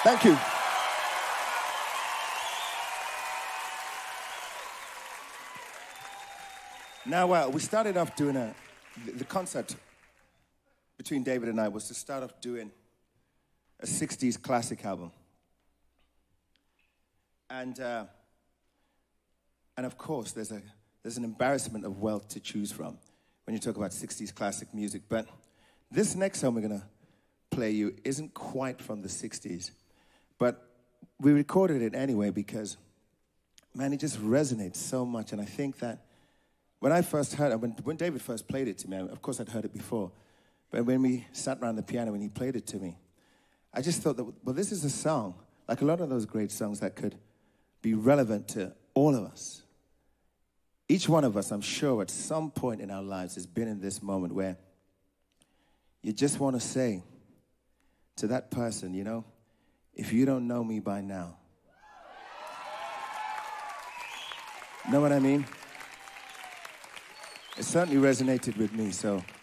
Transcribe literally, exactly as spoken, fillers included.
Thank you. Now, uh, we started off doing a, the, the concert between David and I was to start off doing a sixties classic album. And, uh, and of course, there's, a, there's an embarrassment of wealth to choose from when you talk about sixties classic music. But this next song we're going to play you isn't quite from the sixties. But we recorded it anyway because, man, it just resonates so much. And I think that when I first heard it, when, when David first played it to me, of course I'd heard it before, but when we sat around the piano and he played it to me, I just thought that, well, this is a song, like a lot of those great songs that could be relevant to all of us. Each one of us, I'm sure, at some point in our lives has been in this moment where you just want to say to that person, you know, if you don't know me by now. Know what I mean? It certainly resonated with me, so